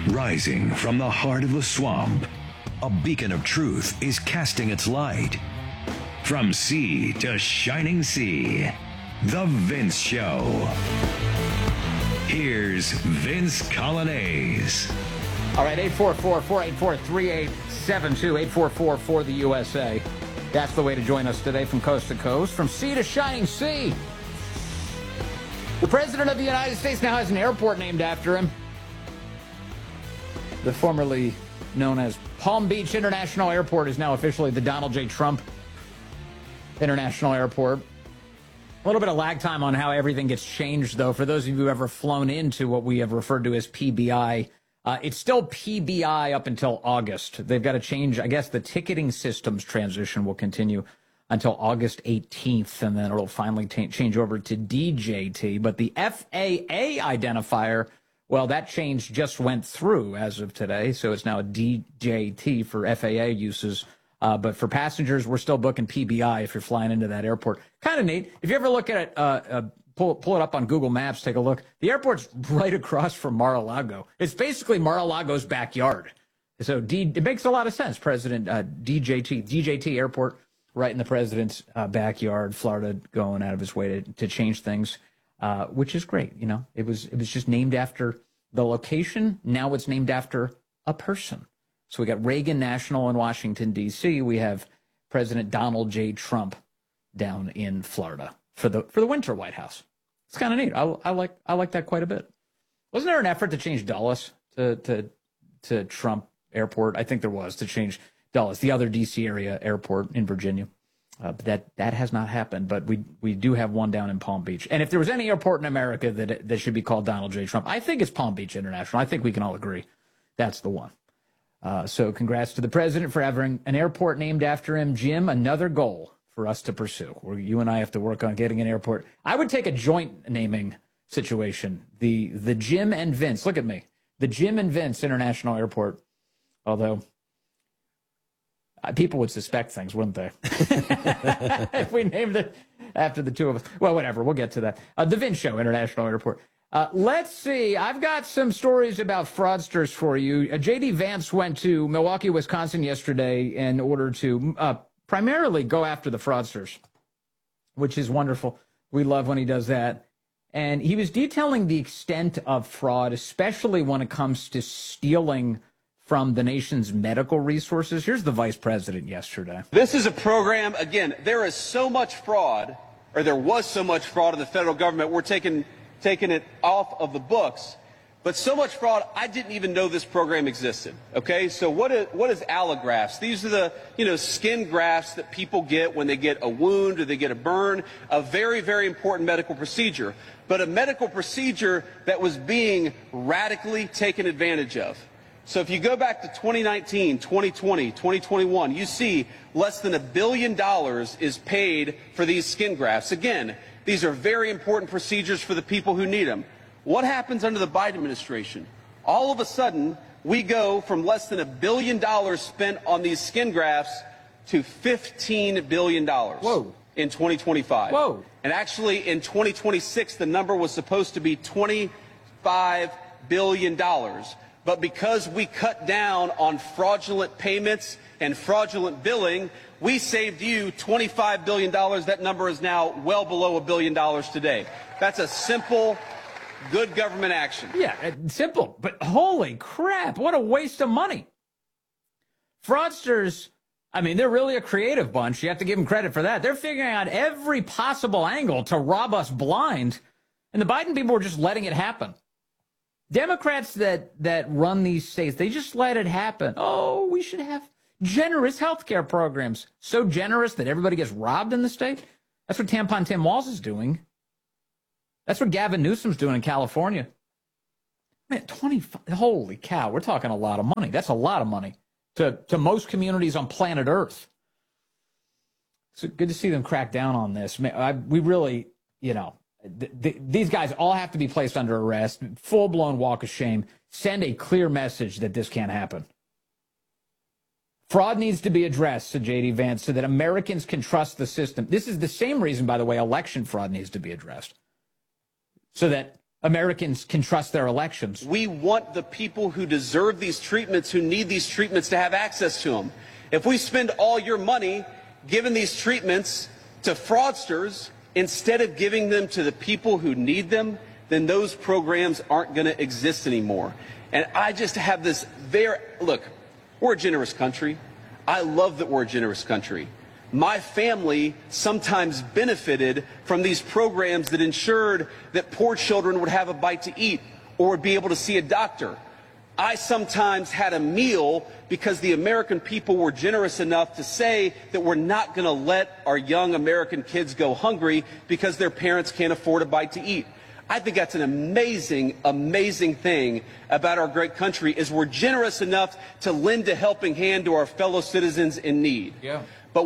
Rising from the heart of the swamp, a beacon of truth is casting its light. From sea to shining sea, The Vince Show. Here's Vince Coglianese. All right, 844-484-3872, 844 for the USA. That's the way to join us today from coast to coast, from sea to shining sea. The President of the United States now has an airport named after him. The formerly known as Palm Beach International Airport is now officially the Donald J. Trump International Airport. A little bit of lag time on how everything gets changed, though. For those of you who have ever flown into what we have referred to as PBI, it's still PBI up until August. They've got to change. I guess the ticketing systems transition will continue until August 18th, and then it'll finally change over to DJT. But the FAA identifier, well, that change just went through as of today, so it's now a DJT for FAA uses. But for passengers, we're still booking PBI if you're flying into that airport. Kind of neat. If you ever look at it, pull it up on Google Maps, take a look. The airport's right across from Mar-a-Lago. It's basically Mar-a-Lago's backyard. So it makes a lot of sense. President DJT Airport, right in the president's backyard. Florida going out of his way to change things, which is great. You know, it was just named after the location. Now it's named after a person. So we got Reagan National in Washington, D.C. We have President Donald J. Trump down in Florida for the winter White House. It's kind of neat. I like that quite a bit. Wasn't there an effort to change Dulles to Trump Airport? I think there was, to change Dulles, the other D.C. area airport in Virginia. But that has not happened. But we do have one down in Palm Beach. And if there was any airport in America that should be called Donald J. Trump, I think it's Palm Beach International. I think we can all agree that's the one. So congrats to the president for having an airport named after him. Jim, another goal for us to pursue, where you and I have to work on getting an airport. I would take a joint naming situation. The Jim and Vince, look at me, the Jim and Vince International Airport, although people would suspect things, wouldn't they? If we named it after the two of us. Well, whatever, we'll get to that. The Vince Show International Airport. Let's see. I've got some stories about fraudsters for you. J.D. Vance went to Milwaukee, Wisconsin yesterday in order to primarily go after the fraudsters, which is wonderful. We love when he does that. And he was detailing the extent of fraud, especially when it comes to stealing from the nation's medical resources. Here's the vice president yesterday. This is a program, again, there is so much fraud, or there was so much fraud in the federal government, we're taking it off of the books, but so much fraud, I didn't even know this program existed. Okay, so what is allografts? These are the skin grafts that people get when they get a wound or they get a burn. A very, very important medical procedure, but a medical procedure that was being radically taken advantage of. So if you go back to 2019, 2020, 2021, you see less than $1 billion is paid for these skin grafts. Again, these are very important procedures for the people who need them. What happens under the Biden administration? All of a sudden, we go from less than $1 billion spent on these skin grafts to $15 billion in 2025. Whoa. And actually, in 2026, the number was supposed to be $25 billion. But because we cut down on fraudulent payments and fraudulent billing, we saved you $25 billion. That number is now well below $1 billion today. That's a simple, good government action. Yeah, simple, but holy crap, what a waste of money. Fraudsters, I mean, they're really a creative bunch. You have to give them credit for that. They're figuring out every possible angle to rob us blind, and the Biden people were just letting it happen. Democrats that run these states, they just let it happen. Oh, we should have generous health care programs. So generous that everybody gets robbed in the state? That's what Tampon Tim Walz is doing. That's what Gavin Newsom's doing in California. Man, 25, holy cow, we're talking a lot of money. That's a lot of money to most communities on planet Earth. So good to see them crack down on this. We really, these guys all have to be placed under arrest, full-blown walk of shame. Send a clear message that this can't happen. Fraud needs to be addressed, said J.D. Vance, so that Americans can trust the system. This is the same reason, by the way, election fraud needs to be addressed. So that Americans can trust their elections. We want the people who deserve these treatments, who need these treatments, to have access to them. If we spend all your money giving these treatments to fraudsters instead of giving them to the people who need them, then those programs aren't going to exist anymore. And I just have this look, we're a generous country. I love that we're a generous country. My family sometimes benefited from these programs that ensured that poor children would have a bite to eat or would be able to see a doctor. I sometimes had a meal because the American people were generous enough to say that we're not going to let our young American kids go hungry because their parents can't afford a bite to eat. I think that's an amazing, amazing thing about our great country, is we're generous enough to lend a helping hand to our fellow citizens in need. Yeah. But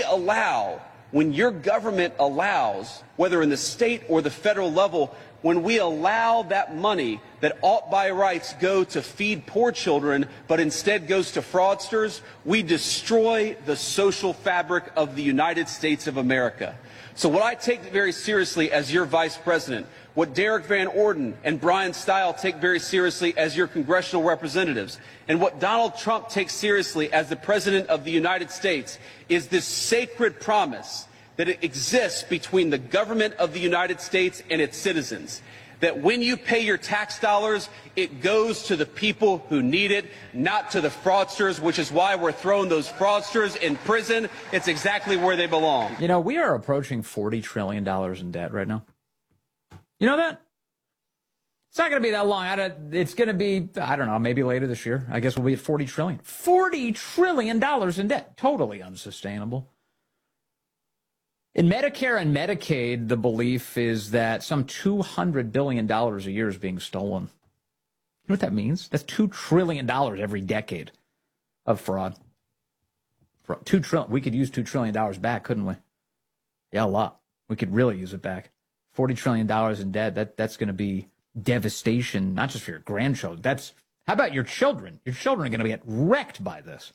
when your government allows, whether in the state or the federal level, when we allow that money that ought by rights go to feed poor children, but instead goes to fraudsters, we destroy the social fabric of the United States of America. So what I take very seriously as your vice president, what Derek Van Orden and Brian Stile take very seriously as your congressional representatives, and what Donald Trump takes seriously as the President of the United States, is this sacred promise that it exists between the government of the United States and its citizens. That when you pay your tax dollars, it goes to the people who need it, not to the fraudsters, which is why we're throwing those fraudsters in prison. It's exactly where they belong. You know, we are approaching $40 trillion in debt right now. You know that? It's not going to be that long. It's going to be, I don't know, maybe later this year. I guess we'll be at $40 trillion. $40 trillion in debt. Totally unsustainable. In Medicare and Medicaid, the belief is that some $200 billion a year is being stolen. You know what that means? That's $2 trillion every decade of fraud. $2 trillion. We could use $2 trillion back, couldn't we? Yeah, a lot. We could really use it back. $40 trillion in debt, that's going to be devastation, not just for your grandchildren. How about your children? Your children are going to get wrecked by this.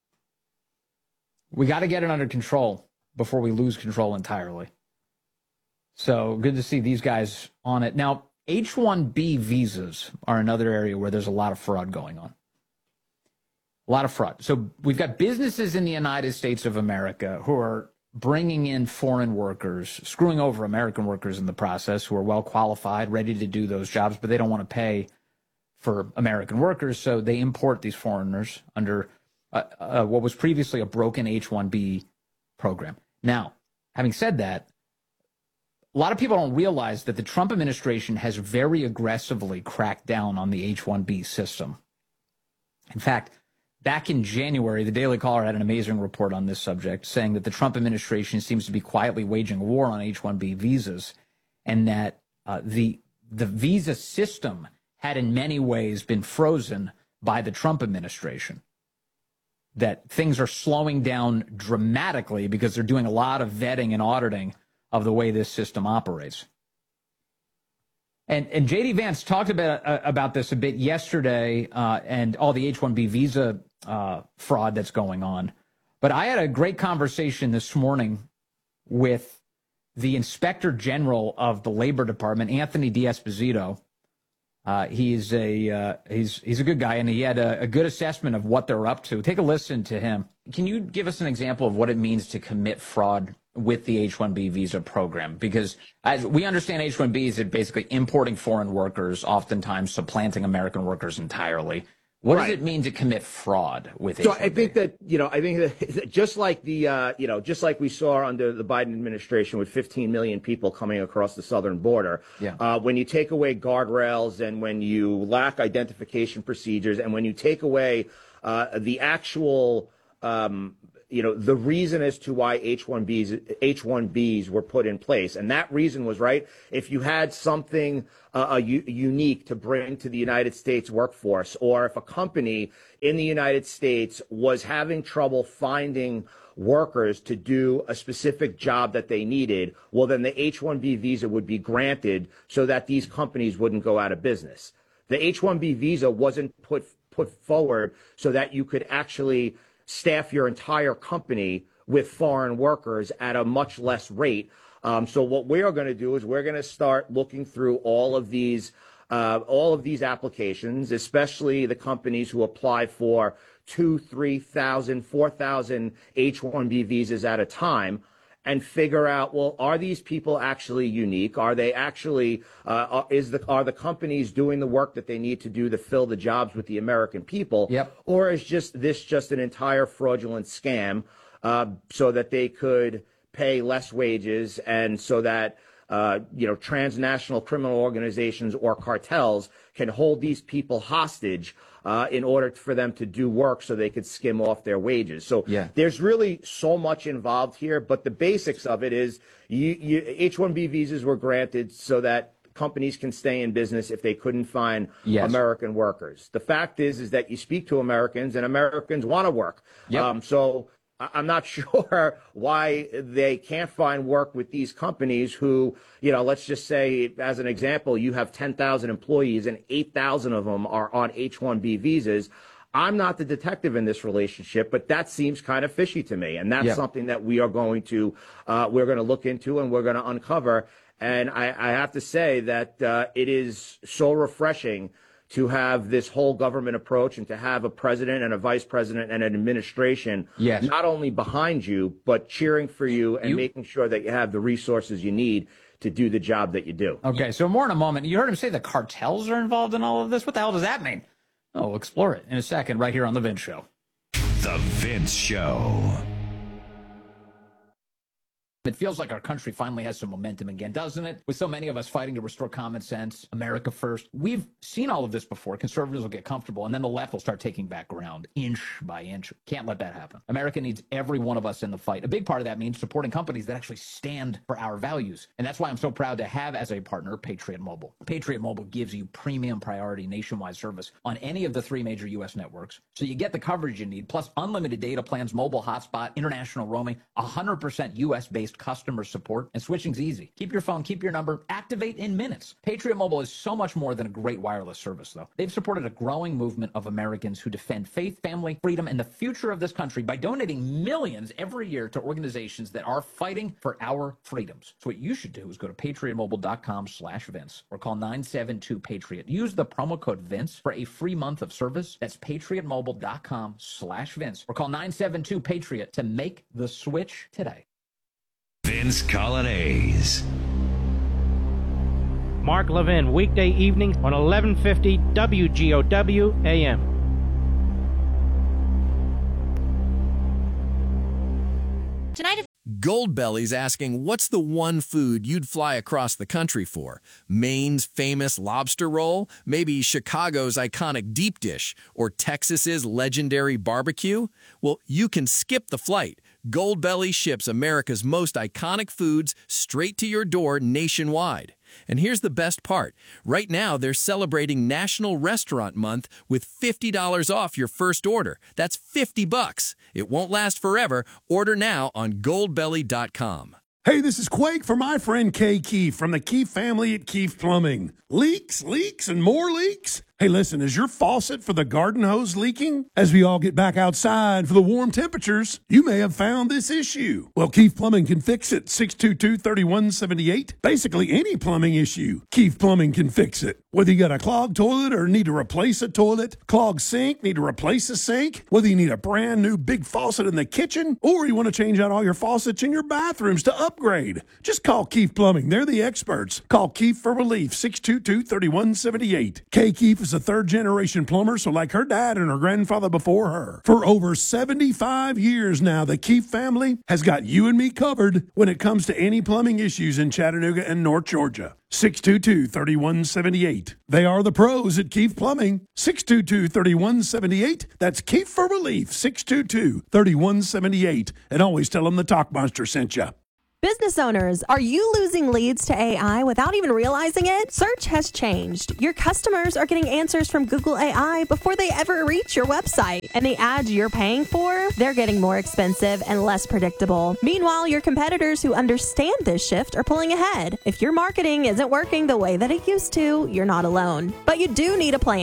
We got to get it under control before we lose control entirely. So good to see these guys on it. Now, H-1B visas are another area where there's a lot of fraud going on. A lot of fraud. So we've got businesses in the United States of America who are bringing in foreign workers, screwing over American workers in the process, who are well qualified, ready to do those jobs, but they don't want to pay for American workers, so they import these foreigners under what was previously a broken H-1B program. Now, having said that, a lot of people don't realize that the Trump administration has very aggressively cracked down on the H-1B system. In fact, back in January, the Daily Caller had an amazing report on this subject, saying that the Trump administration seems to be quietly waging a war on H-1B visas, and that the visa system had in many ways been frozen by the Trump administration. That things are slowing down dramatically because they're doing a lot of vetting and auditing of the way this system operates. And J.D. Vance talked about this a bit yesterday and all the H-1B visa fraud that's going on. But I had a great conversation this morning with the Inspector General of the Labor Department, Anthony D'Esposito. He's a good guy, and he had a good assessment of what they're up to. Take a listen to him. Can you give us an example of what it means to commit fraud with the H-1B visa program? Because as we understand, H-1B is basically importing foreign workers, oftentimes supplanting American workers entirely. What does it mean to commit fraud with H-1B? So I think that just like just like we saw under the Biden administration with 15 million people coming across the southern border, when you take away guardrails and when you lack identification procedures and when you take away the actual the reason as to why H-1Bs were put in place. And that reason was, right, if you had something unique to bring to the United States workforce, or if a company in the United States was having trouble finding workers to do a specific job that they needed, well, then the H-1B visa would be granted so that these companies wouldn't go out of business. The H-1B visa wasn't put forward so that you could actually staff your entire company with foreign workers at a much less rate. So what we are going to do is we're going to start looking through all of these applications, especially the companies who apply for 2,000, 3,000, 4,000 H-1B visas at a time, and figure out, well, are these people actually unique? Are they actually, are the companies doing the work that they need to do to fill the jobs with the American people? Yep. Or is this just an entire fraudulent scam so that they could pay less wages and so that transnational criminal organizations or cartels can hold these people hostage in order for them to do work so they could skim off their wages. So there's really so much involved here, but the basics of it is H-1B visas were granted so that companies can stay in business if they couldn't find American workers. The fact is that you speak to Americans and Americans want to work. Yep. So I'm not sure why they can't find work with these companies who, let's just say, as an example, you have 10,000 employees and 8,000 of them are on H-1B visas. I'm not the detective in this relationship, but that seems kind of fishy to me. And that's something that we are going to look into and we're going to uncover. And I have to say that it is so refreshing to have this whole government approach and to have a president and a vice president and an administration not only behind you, but cheering for you and making sure that you have the resources you need to do the job that you do. Okay, so more in a moment. You heard him say the cartels are involved in all of this. What the hell does that mean? Oh, we'll explore it in a second right here on The Vince Show. The Vince Show. It feels like our country finally has some momentum again, doesn't it? With so many of us fighting to restore common sense, America first. We've seen all of this before. Conservatives will get comfortable, and then the left will start taking back ground, inch by inch. Can't let that happen. America needs every one of us in the fight. A big part of that means supporting companies that actually stand for our values. And that's why I'm so proud to have as a partner Patriot Mobile. Patriot Mobile gives you premium priority nationwide service on any of the 3 major U.S. networks. So you get the coverage you need, plus unlimited data plans, mobile hotspot, international roaming, 100% U.S.-based customer support, and switching's easy. Keep your phone, keep your number, activate in minutes. Patriot Mobile is so much more than a great wireless service, though. They've supported a growing movement of Americans who defend faith, family, freedom, and the future of this country by donating millions every year to organizations that are fighting for our freedoms. So what you should do is go to patriotmobile.com/Vince or call 972-PATRIOT. Use the promo code Vince for a free month of service. That's patriotmobile.com/Vince or call 972-PATRIOT to make the switch today. Vince Colonnese. Mark Levin, weekday evenings on 1150 WGOW AM. Tonight, Goldbelly's asking, what's the one food you'd fly across the country for? Maine's famous lobster roll? Maybe Chicago's iconic deep dish? Or Texas's legendary barbecue? Well, you can skip the flight. Goldbelly ships America's most iconic foods straight to your door nationwide. And here's the best part. Right now, they're celebrating National Restaurant Month with $50 off your first order. That's $50. It won't last forever. Order now on goldbelly.com. Hey, this is Quake for my friend Kay Keefe from the Keefe family at Keefe Plumbing. Leaks, and more leaks? Hey, listen, is your faucet for the garden hose leaking? As we all get back outside for the warm temperatures, you may have found this issue. Well, Keefe Plumbing can fix it. 622-3178. Basically any plumbing issue, Keefe Plumbing can fix it. Whether you got a clogged toilet or need to replace a toilet, clogged sink, need to replace a sink, whether you need a brand new big faucet in the kitchen, or you want to change out all your faucets in your bathrooms to upgrade, just call Keefe Plumbing. They're the experts. Call Keefe for relief. 622-3178. Kay Keefe is a third-generation plumber, so like her dad and her grandfather before her. For over 75 years now, the Keefe family has got you and me covered when it comes to any plumbing issues in Chattanooga and North Georgia. 622-3178. They are the pros at Keefe Plumbing. 622-3178. That's Keefe for relief. 622-3178. And always tell them the Talk Monster sent you. business owners, are you losing leads to AI without even realizing it? Search has changed. Your customers are getting answers from Google AI before they ever reach your website. And the ads you're paying for, they're getting more expensive and less predictable. Meanwhile, your competitors who understand this shift are pulling ahead. If your marketing isn't working the way that it used to, you're not alone. But you do need a plan.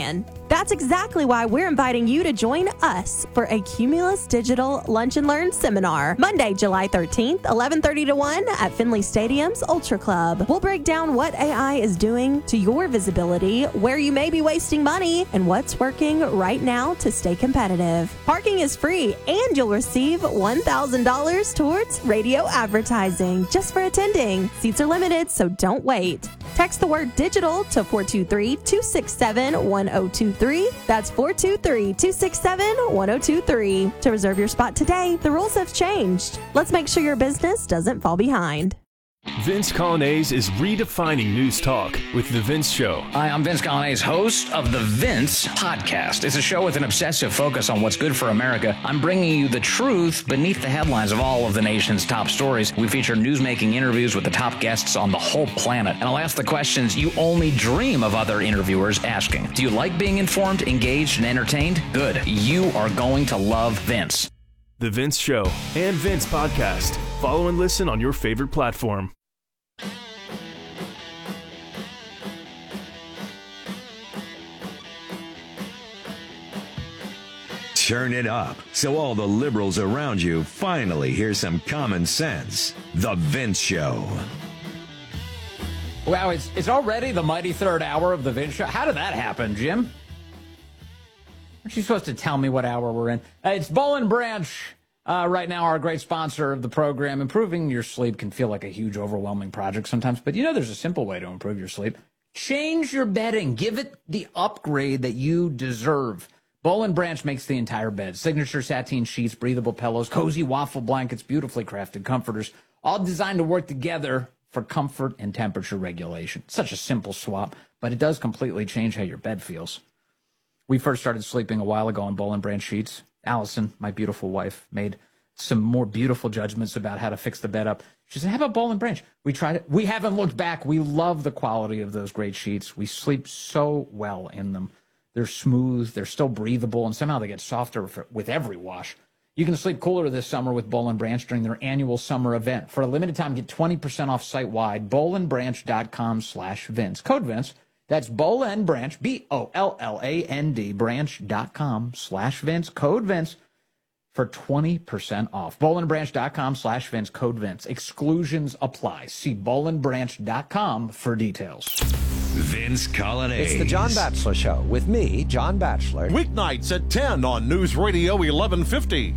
That's exactly why we're inviting you to join us for a Cumulus Digital Lunch and Learn seminar, Monday, July 13th, 11:30 to 1 at Finley Stadium's Ultra Club. We'll break down what AI is doing to your visibility, where you may be wasting money, and what's working right now to stay competitive. Parking is free, and you'll receive $1,000 towards radio advertising just for attending. Seats are limited, so don't wait. Text the word digital to 423-267-1023. That's 423-267-1023 to reserve your spot today. The rules have changed. Let's make sure your business doesn't fall behind. Vince Colonnese is redefining news talk with The Vince Show. Hi, I'm Vince Colonnese, host of The Vince Podcast. It's a show with an obsessive focus on what's good for America. I'm bringing you the truth beneath the headlines of all of the nation's top stories. We feature news-making interviews with the top guests on the whole planet. And I'll ask the questions you only dream of other interviewers asking. Do you like being informed, engaged, and entertained? Good. You are going to love Vince. The Vince Show and Vince Podcast. Follow and listen on your favorite platform. Turn it up so all the liberals around you finally hear some common sense. The Vince Show. Wow, it's already the mighty third hour of The Vince Show. How did that happen, Jim? Aren't you supposed to tell me what hour we're in? It's Boll & Branch right now, our great sponsor of the program. Improving your sleep can feel like a huge, overwhelming project sometimes, but you know there's a simple way to improve your sleep. Change your bedding. Give it the upgrade that you deserve. Boll & Branch makes the entire bed. Signature sateen sheets, breathable pillows, cozy waffle blankets, beautifully crafted comforters, all designed to work together for comfort and temperature regulation. Such a simple swap, but it does completely change how your bed feels. We first started sleeping a while ago on Boll & Branch sheets. Allison, my beautiful wife, made some more beautiful judgments about how to fix the bed up. She said, how about Boll & Branch? We tried it. We haven't looked back. We love the quality of those great sheets. We sleep so well in them. They're smooth, they're still breathable, and somehow they get softer with every wash. You can sleep cooler this summer with Boll & Branch during their annual summer event. For a limited time, get 20% off site-wide, bollandbranch.com/Vince. Code Vince. That's Boll & Branch, BOLLAND, branch.com/Vince. Code Vince for 20% off. bollandbranch.com/Vince. Code Vince. Exclusions apply. See bollandbranch.com for details. Vince Colonnese. It's the John Batchelor Show with me, John Batchelor. Weeknights at 10 on News Radio 1150.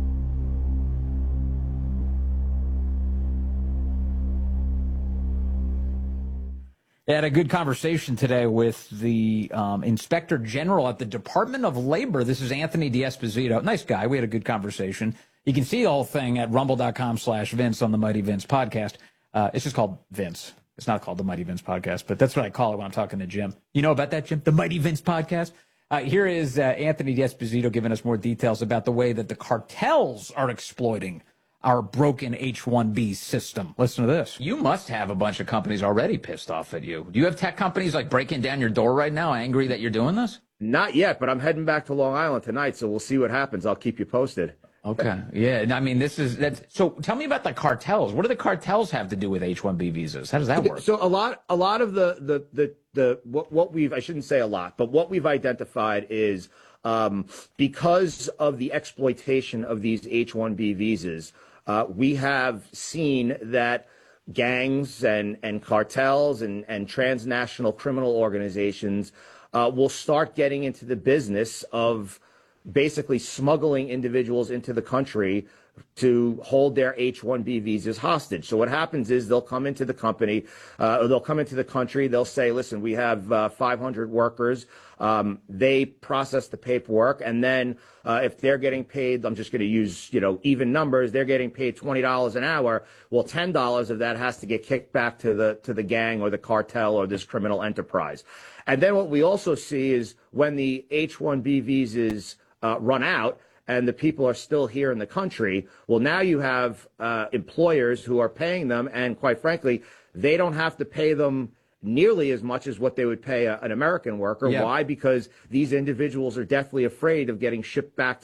I had a good conversation today with the Inspector General at the Department of Labor. This is Anthony D'Esposito. Nice guy. We had a good conversation. You can see the whole thing at rumble.com/Vince on the Mighty Vince podcast. It's just called Vince. It's not called the Mighty Vince podcast, but that's what I call it when I'm talking to Jim. You know about that, Jim? The Mighty Vince podcast? Here is Anthony D'Esposito giving us more details about the way that the cartels are exploiting our broken H-1B system. Listen to this. You must have a bunch of companies already pissed off at you. Do you have tech companies like breaking down your door right now, angry that you're doing this? Not yet, but I'm heading back to Long Island tonight, so we'll see what happens. I'll keep you posted. Okay. Yeah. I mean, so tell me about the cartels. What do the cartels have to do with H-1B visas? How does that work? So a lot of what we've, I shouldn't say a lot, but what we've identified is because of the exploitation of these H-1B visas, we have seen that gangs and cartels and transnational criminal organizations will start getting into the business of basically smuggling individuals into the country to hold their H-1B visas hostage. So what happens is they'll come into the company, or they'll come into the country. They'll say, listen, we have 500 workers. They process the paperwork. And then if they're getting paid, I'm just going to use, even numbers. They're getting paid $20 an hour. Well, $10 of that has to get kicked back to the gang or the cartel or this criminal enterprise. And then what we also see is when the H-1B visas run out and the people are still here in the country, well, now you have employers who are paying them, and quite frankly, they don't have to pay them nearly as much as what they would pay an American worker. Yeah. Why? Because these individuals are deathly afraid of getting shipped back